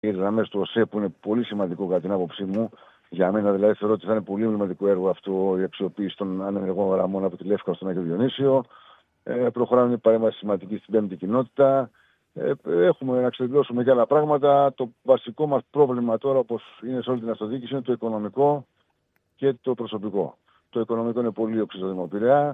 γραμμές του ΟΣΕ, που είναι πολύ σημαντικό κατά την άποψή μου. Για μένα δηλαδή θεωρώ ότι θα είναι πολύ εμβληματικό έργο αυτό η αξιοποίηση των ανενεργών γραμμών από τη Λεύκα στον Άγιο Διονύσιο. Προχωράμε μια παρέμβαση σημαντική στην πέμπτη κοινότητα. Έχουμε να ξεδηλώσουμε και άλλα πράγματα. Το βασικό μας πρόβλημα τώρα, όπως είναι σε όλη την αυτοδιοίκηση, είναι το οικονομικό και το προσωπικό. Το οικονομικό είναι πολύ οξύ στο Δήμο Πειραιά.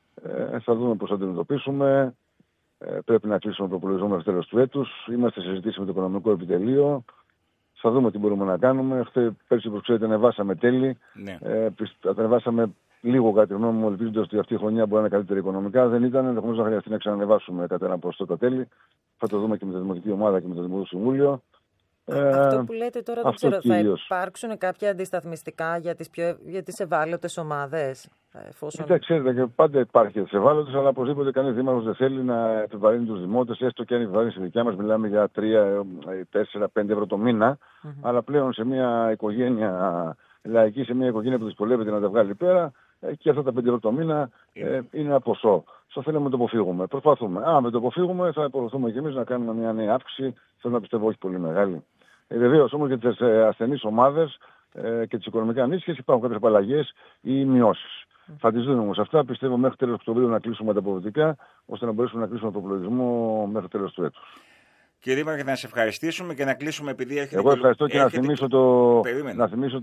Θα δούμε πώς θα το αντιμετωπίσουμε. Πρέπει να κλείσουμε το προπολογισμό μέχρι τέλος του έτους. Είμαστε σε συζητήσεις με το οικονομικό επιτελείο. Θα δούμε τι μπορούμε να κάνουμε. Πέρσι, όπως ξέρετε, ανεβάσαμε τέλη. Ναι. Ανεβάσαμε λίγο, κατά τη γνώμη μου, ελπίζοντας ότι αυτή η χρονιά μπορεί να είναι καλύτερη οικονομικά. Δεν ήταν. Ενδεχομένως να χρειαστεί να ξανανεβάσουμε κατά ένα ποσοστό τα τέλη. Θα το δούμε και με τη Δημοτική Ομάδα και με το Δημοτικό Συμβούλιο. Αυτό που λέτε τώρα, δεν ξέρω, θα υπάρξουν κάποια αντισταθμιστικά για τις ευάλωτες ομάδες? Ξέρετε, και πάντα υπάρχει τις ευάλωτες, αλλά οπωσδήποτε κανείς δήμαρχος δεν θέλει να επιβαρύνει τους δημότες, έστω και αν η επιβαρύνση δικιά μας, μιλάμε για 3, 4, 5 ευρώ το μήνα, αλλά πλέον σε μια οικογένεια λαϊκή, σε μια οικογένεια που δυσκολεύεται να τα βγάλει πέρα, και αυτά τα 5 ευρώ το μήνα είναι ένα ποσό. Στο θέλουμε να το αποφύγουμε. Προσπαθούμε. Αν δεν το αποφύγουμε, θα υποχρεωθούμε και εμείς να κάνουμε μια νέα αύξηση. Θέλω να πιστεύω όχι πολύ μεγάλη. Βεβαίως όμως για τις ασθενείς ομάδες και τις οικονομικά ανήσυχες υπάρχουν κάποιες απαλλαγές ή μειώσεις. Θα τις δούμε όμως αυτά. Πιστεύω μέχρι τέλος Οκτωβρίου να κλείσουμε τα αποδοτικά, ώστε να μπορέσουμε να κλείσουμε τον προπολογισμό μέχρι τέλος του έτους. Κύριε Δήμαρχε, να σε ευχαριστήσουμε και να κλείσουμε, επειδή έχετε... Εγώ ευχαριστώ και να θυμίσω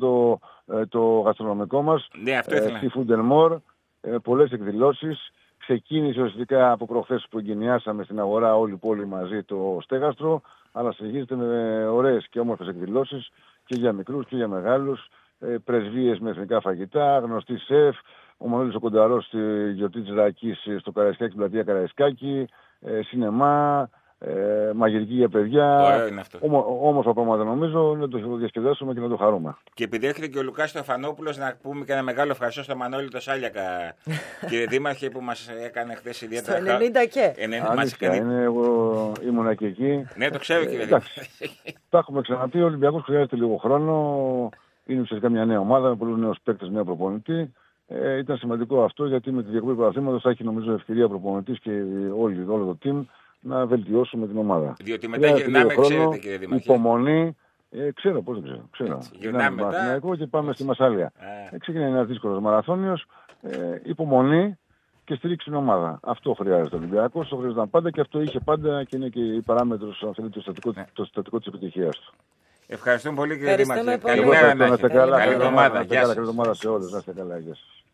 το γαστρονομικό μας. Ναι, αυτό ήθελα. Στη Food and More, πολλές εκδηλώσεις. Ξεκίνησε ουσιαστικά από προχθές που εγκαινιάσαμε στην αγορά όλη η πόλη μαζί το στέγαστρο, αλλά συνεχίζεται με ωραίες και όμορφες εκδηλώσεις και για μικρούς και για μεγάλους, πρεσβείες με εθνικά φαγητά, γνωστή σεφ, ο Μανώλης ο Κονταρός στη γιορτή της Ρακής στο Καραϊσκάκι, στην πλατεία Καραϊσκάκι, σινεμά, μαγειρική για παιδιά. Όμορφα πράγματα νομίζω, να το διασκεδάσουμε και να το χαρούμε. Και επειδή έρχεται και ο Λουκάς Στεφανόπουλος, να πούμε και ένα μεγάλο ευχαριστώ στο Μανώλη το Σάλιακα, κύριε Δήμαρχε, που μας έκανε χθες ιδιαίτερα. Στο 90 και. Εγώ ήμουνα και εκεί. Ναι, το ξέρω, κύριε Δήμαρχε. Τα έχουμε ξαναπεί, ο Ολυμπιακός χρειάζεται λίγο χρόνο. Είναι ουσιαστικά μια νέα ομάδα με πολλούς νέους παίκτες, νέο προπονητή. Ήταν σημαντικό αυτό, γιατί με τη διακοπή πρωταθλήματος θα έχει νομίζω ευκαιρία προπονητής και όλο το team να βελτιώσουμε την ομάδα. Διότι μετά γυρνάμε, ξέρετε, κύριε Δήμαρχε. Υπομονή. Ξέρω πώς δεν ξέρω. Γυρνάμε μετά και πάμε στη Μασσάλια. Ξεκινάει ένας δύσκολος μαραθώνιος. Υπομονή και στηρίξει την ομάδα. Αυτό χρειάζεται ο Ολυμπιακός, το χρειαζόταν πάντα και αυτό είχε πάντα και είναι και η παράμετρος, αν θέλετε, το συστατικό της επιτυχίας του. Ευχαριστούμε πολύ, κύριε Δήμαρχε. Καλημέρα να είστε καλά. Καλή εβδομάδα. Καλή εβδομάδα σε όλους. Να είστε καλά. Γεια σας.